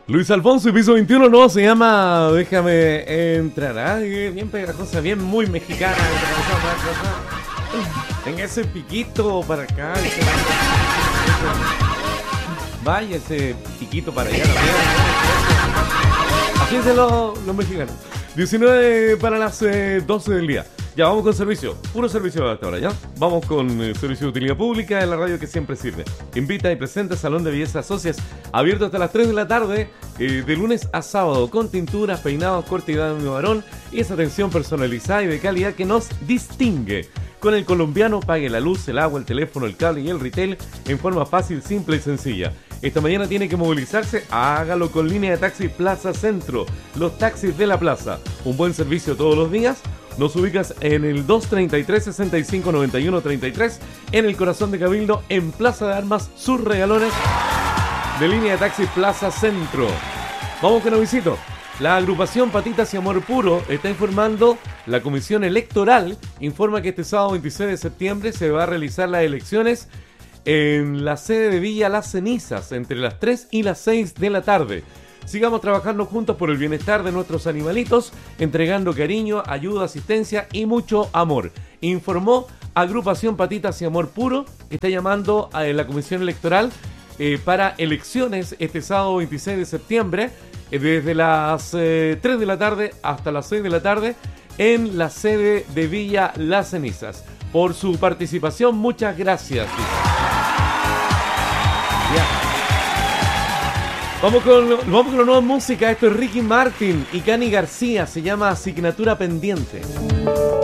Luis Alfonso y piso 21 no se llama Déjame entrar. Bien pegajosa, bien muy mexicana. Tenga ese piquito para acá. Vaya ese piquito para allá. Así es de los mexicanos. 19 para las 12 del día. Ya vamos con servicio, puro servicio hasta ahora, ¿ya? Vamos con servicio de utilidad pública en la radio que siempre sirve. Invita y presenta Salón de Belleza Socias, abierto hasta las 3 de la tarde, de lunes a sábado, con tinturas, peinados, corte y daño varón, y esa atención personalizada y de calidad que nos distingue. Con el colombiano pague la luz, el agua, el teléfono, el cable y el retail en forma fácil, simple y sencilla. Esta mañana tiene que movilizarse, hágalo con línea de taxi Plaza Centro, los taxis de la plaza. Un buen servicio todos los días. Nos ubicas en el 233-6591-33, en el corazón de Cabildo, en Plaza de Armas, sus regalones de línea de taxi Plaza Centro. Vamos con avisito. La agrupación Patitas y Amor Puro está informando, la comisión electoral informa que este sábado 26 de septiembre se va a realizar las elecciones en la sede de Villa Las Cenizas, entre las 3 y las 6 de la tarde. Sigamos trabajando juntos por el bienestar de nuestros animalitos, entregando cariño, ayuda, asistencia y mucho amor. Informó Agrupación Patitas y Amor Puro, que está llamando a la Comisión Electoral para elecciones este sábado 26 de septiembre, desde las 3 de la tarde hasta las 6 de la tarde, en la sede de Villa Las Cenizas. Por su participación, muchas gracias. Ya. Vamos con la nueva música. Esto es Ricky Martin y Cani García. Se llama Asignatura Pendiente.